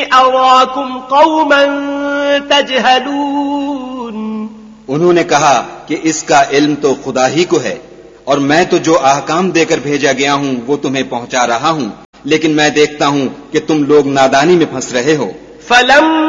अराकुम क़ौमन तजहलून। उन्होंने कहा कि इसका इल्म तो खुदा ही को है और मैं तो जो अहकाम देकर भेजा गया हूँ वो तुम्हें पहुँचा रहा हूँ, लेकिन मैं देखता हूँ कि तुम लोग नादानी में फंस रहे हो।